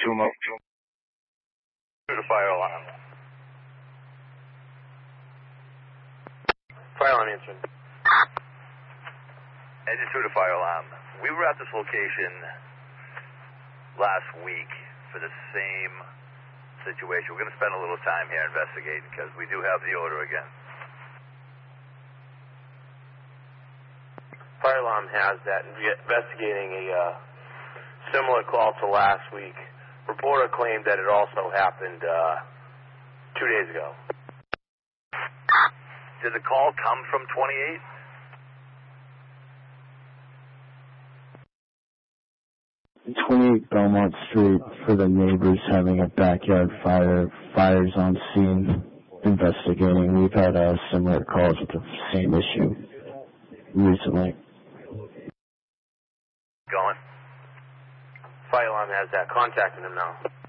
Tumo. To the fire alarm. Fire alarm answering. Engine 2 to fire alarm. We were at this location last week for the same situation. We're going to spend a little time here investigating because we do have the odor again. Fire alarm has that. Investigating a similar call to last week. Reporter claimed that it also happened 2 days ago. Did the call come from 28? Belmont Street for the neighbors having a backyard fire. Fires on scene. Investigating. We've had similar calls with the same issue recently. Going. Fire alarm has that. Contacting them now.